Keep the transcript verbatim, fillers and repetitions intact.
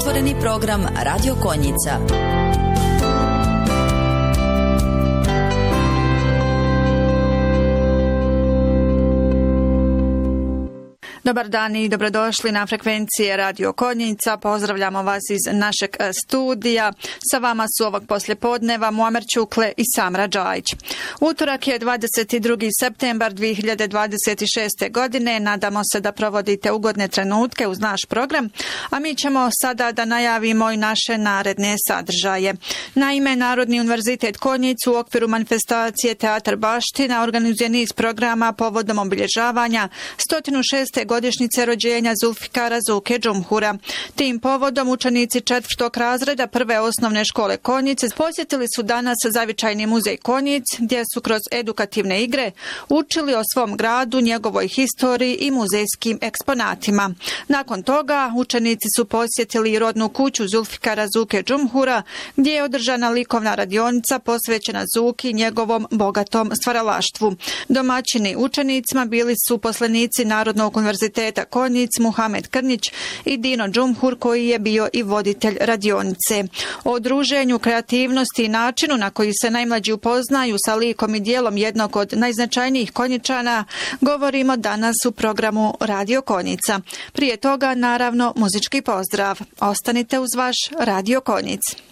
Otvoreni program Radio Konjica. Dobar dan i dobrodošli na frekvencije Radio Konjica. Pozdravljamo vas iz našeg studija. Sa vama su ovog poslijepodneva Muamer Čukle i Samra Džajić. Utorak je dvadeset drugi septembar dvije hiljade dvadeset šeste. godine. Nadamo se da provodite ugodne trenutke uz naš program, a mi ćemo sada da najavimo i naše naredne sadržaje. Naime, Narodni univerzitet Konjic u okviru manifestacije Teatar baština organizuje niz programa povodom obilježavanja sto šeste. godišnjice rođenja Zulfikara Zuke Džumhura. Tim povodom učenici četvrtog razreda prve osnovne škole Konjice posjetili su danas zavičajni muzej Konjic, gdje su kroz edukativne igre učili o svom gradu, njegovoj historiji i muzejskim eksponatima. Nakon toga učenici su posjetili i rodnu kuću Zulfikara Zuke Džumhura, gdje je održana likovna radionica posvećena Zuki i njegovom bogatom stvaralaštvu. Domaćini učenicima bili su uposlenici Narodnog univerziteta Konjic Muhamed Krnić i Dino Džumhur, koji je bio i voditelj radionice. O druženju, kreativnosti i načinu na koji se najmlađi upoznaju sa likom i dijelom jednog od najznačajnijih Konjičana govorimo danas u programu Radio Konjica. Prije toga, naravno, muzički pozdrav. Ostanite uz vaš Radio Konjic.